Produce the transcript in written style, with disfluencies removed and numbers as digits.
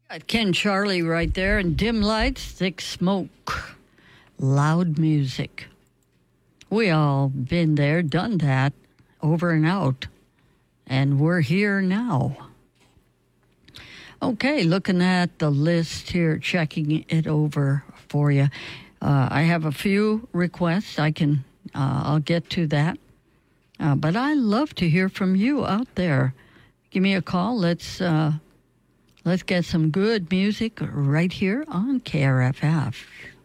Ken Charlie right there, and dim lights, thick smoke, loud music. We all been there, done that, over and out, and we're here now. Okay, looking at the list here, checking it over for you. I have a few requests. I'll get to that. But I love to hear from you out there. Give me a call. Let's get some good music right here on KRFF.